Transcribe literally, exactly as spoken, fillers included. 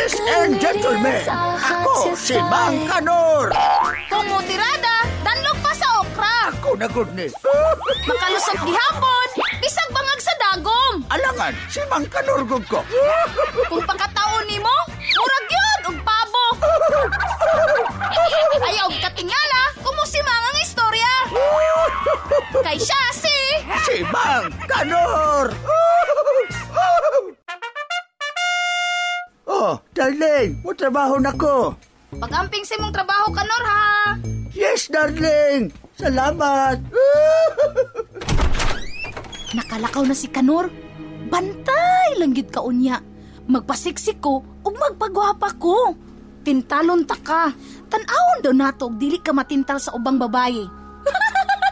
Ladies and gentlemen, ako si Mang Kanor. Kung mutirada, danlog pa sa okra. Ako na good ni. Makalusot gihapon, bisag bangag sa dagom. Alangan, si Mang Kanor gud ko. Kung pagkataon ni mo, murag yun, og pabo. Ayaw katingala, kumusimang ang istorya. Kay siya si... Si Mang Kanor. Oh, darling, mo trabaho na ko. Pag-amping sa imong trabaho, Kanor, ha? Yes, darling. Salamat. Nakalakaw na si Kanor. Bantay lang gid ka unya. Magpasiksik ko ug magpagwapa ko. Tintalon ta ka. Tan-awon daw nato og dili ka matintal sa ubang babaye.